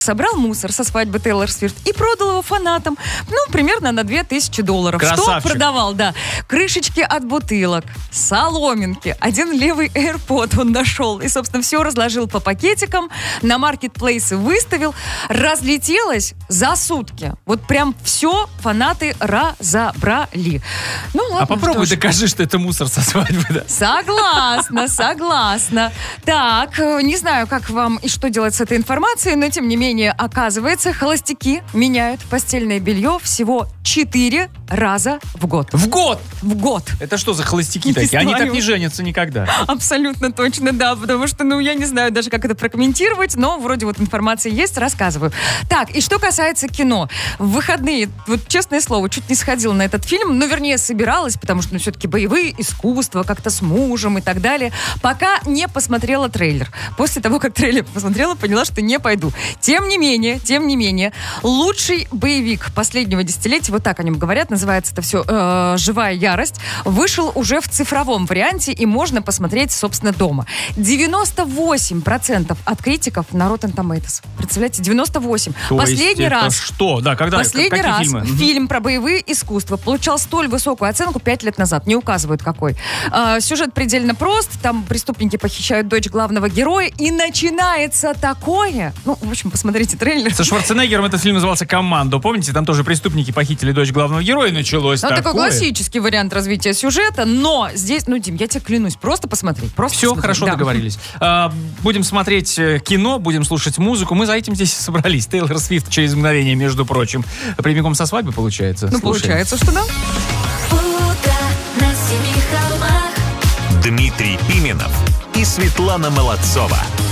собрал мусор со свадьбы Тейлор Свифт и продал его фанатам, примерно на $2000. Красавчик. Что продавал, да. Крышечки от бутылок, соломинки, один левый AirPod он нашел и, собственно, все разложил по пакетикам, на маркетплейсы выставил, разлетелось за сутки. Вот прям все фанаты разобрали. Ладно, попробуй докажи, что это мусор со свадьбы, да? Согласна. Так, не знаю, как вам и что делать с этой информацией, но, тем не менее, оказывается, холостяки меняют постельное белье всего 4 раза в год. В год? В год. Это что за холостяки такие? Они так не женятся никогда. Абсолютно точно, да, потому что, я не знаю даже, как это прокомментировать, но вроде вот информация есть, рассказываю. Так, и что касается кино. В выходные, вот честное слово, чуть не сходила на этот фильм, вернее, собиралась, потому что, все-таки боевые искусства, как-то с мужем и так далее, пока не посмотрела трейлер. После того, как трейлер посмотрела, поняла, что не пойду. Тем не менее, лучший боевик последнего десятилетия, вот так о нем говорят, называется это все «Живая ярость», вышел уже в цифровом варианте и можно посмотреть, собственно, дома. 98% от критиков на Rotten Tomatoes. Представляете, 98%. Последний раз. Что? Да, когда? Последний раз фильмы? Фильм про боевые искусства получал столь высокую оценку 5 лет назад. Не указывают, какой. Сюжет предельно прост. Там преступники похищают дочь главного героя. И начинается такое. В общем, посмотрите трейлер. Со Шварценеггером этот фильм назывался «Коммандо». Помните, там тоже преступники похитили дочь главного героя, и началось такое. Такой классический вариант развития сюжета, но здесь, Дим, я тебе клянусь, просто посмотри. Все, хорошо, договорились. Будем смотреть кино, будем слушать музыку. Мы за этим здесь собрались. Тейлор Свифт через мгновение, между прочим. Прямиком со свадьбы, получается. Получается, что да. Дмитрий Пименов и Светлана Молодцова.